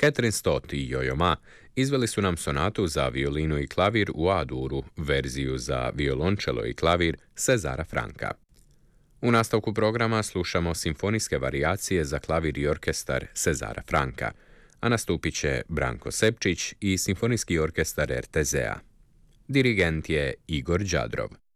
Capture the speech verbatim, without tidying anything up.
Catherine Stott i Yo-Yo Ma izveli su nam sonatu za violinu i klavir u A-duru, verziju za violončelo i klavir Cezara Franka. U nastavku programa slušamo simfonijske varijacije za klavir i orkestar Cezara Franka, a nastupit će Branko Sepčić i Simfonijski orkestar er te zea. Dirigent je Igor Đadrov.